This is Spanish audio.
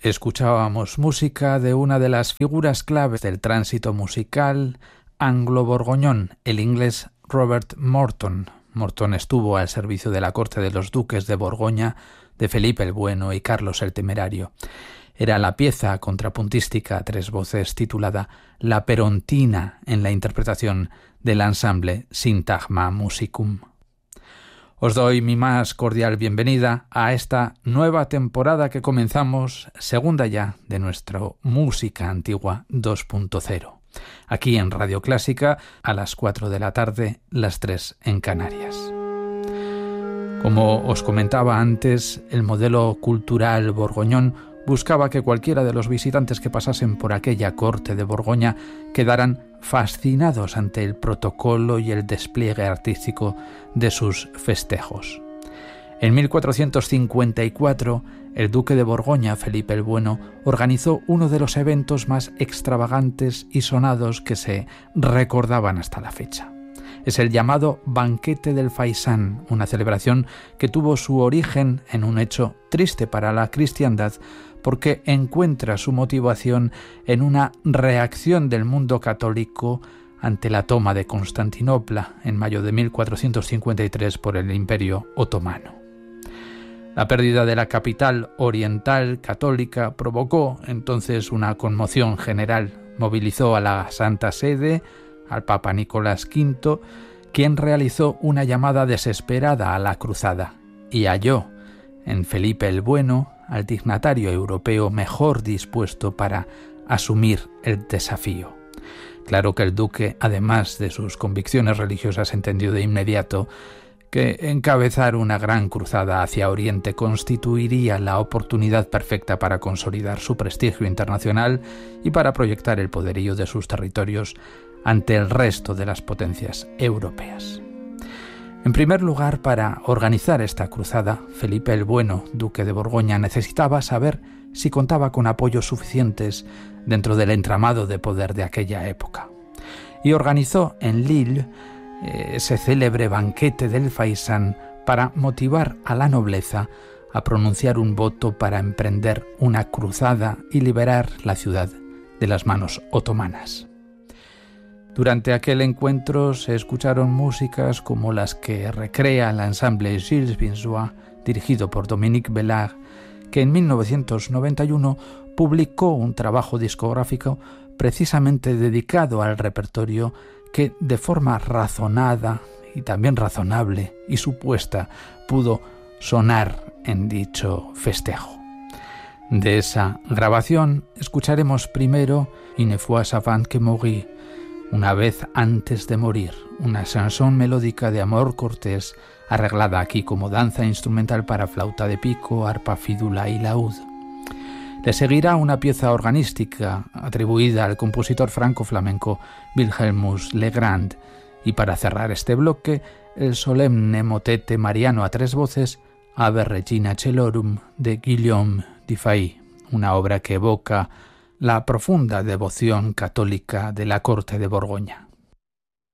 Escuchábamos música de una de las figuras claves del tránsito musical anglo-borgoñón, el inglés Robert Morton. Morton estuvo al servicio de la corte de los duques de Borgoña, de Felipe el Bueno y Carlos el Temerario. Era la pieza contrapuntística a tres voces titulada La Perontina en la interpretación del ensamble Sintagma Musicum. Os doy mi más cordial bienvenida a esta nueva temporada que comenzamos, segunda ya, de nuestro Música Antigua 2.0. Aquí en Radio Clásica, a las 4 de la tarde, las 3 en Canarias. Como os comentaba antes, el modelo cultural borgoñón buscaba que cualquiera de los visitantes que pasasen por aquella corte de Borgoña quedaran fascinados ante el protocolo y el despliegue artístico de sus festejos. En 1454, el duque de Borgoña, Felipe el Bueno, organizó uno de los eventos más extravagantes y sonados que se recordaban hasta la fecha. Es el llamado Banquete del Faisán, una celebración que tuvo su origen en un hecho triste para la cristiandad, porque encuentra su motivación en una reacción del mundo católico ante la toma de Constantinopla en mayo de 1453 por el Imperio Otomano. La pérdida de la capital oriental católica provocó entonces una conmoción general. Movilizó a la Santa Sede, al Papa Nicolás V, quien realizó una llamada desesperada a la cruzada y halló en Felipe el Bueno al dignatario europeo mejor dispuesto para asumir el desafío. Claro que el duque, además de sus convicciones religiosas, entendió de inmediato que encabezar una gran cruzada hacia Oriente constituiría la oportunidad perfecta para consolidar su prestigio internacional y para proyectar el poderío de sus territorios ante el resto de las potencias europeas. En primer lugar, para organizar esta cruzada, Felipe el Bueno, duque de Borgoña, necesitaba saber si contaba con apoyos suficientes dentro del entramado de poder de aquella época. Y organizó en Lille ese célebre banquete del Faisán para motivar a la nobleza a pronunciar un voto para emprender una cruzada y liberar la ciudad de las manos otomanas. Durante aquel encuentro se escucharon músicas como las que recrea el ensamble Gilles Binzois, dirigido por Dominique Bellard, que en 1991 publicó un trabajo discográfico precisamente dedicado al repertorio que de forma razonada y también razonable y supuesta pudo sonar en dicho festejo. De esa grabación escucharemos primero Une fois avant que mourir, una vez antes de morir, una chanson melódica de amor cortés, arreglada aquí como danza instrumental para flauta de pico, arpa, fídula y laúd. Le seguirá una pieza organística atribuida al compositor franco-flamenco Wilhelmus Legrand, y para cerrar este bloque, el solemne motete mariano a tres voces Ave Regina Celorum de Guillaume Dufay, una obra que evoca la profunda devoción católica de la corte de Borgoña.